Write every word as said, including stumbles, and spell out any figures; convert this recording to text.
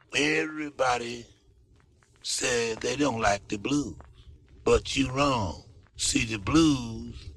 Everybody said they don't like the blues. But you wrong. See, the blues